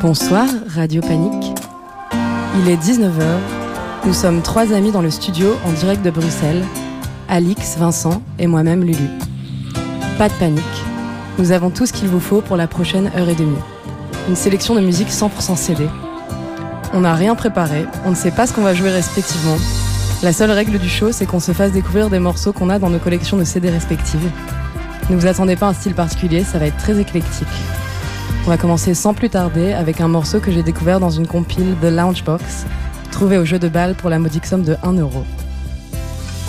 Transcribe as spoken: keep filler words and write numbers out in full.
Bonsoir, Radio Panique. Il est dix-neuf heures. Nous sommes trois amis dans le studio en direct de Bruxelles. Alix, Vincent et moi-même Lulu. Pas de panique. Nous avons tout ce qu'il vous faut pour la prochaine heure et demie. Une sélection de musique cent pour cent C D. On n'a rien préparé, on ne sait pas ce qu'on va jouer respectivement. La seule règle du show, c'est qu'on se fasse découvrir des morceaux qu'on a dans nos collections de C D respectives. Ne vous attendez pas à un style particulier, ça va être très éclectique. On va commencer sans plus tarder avec un morceau que j'ai découvert dans une compile The Loungebox, trouvée au jeu de balle pour la modique somme de un euro.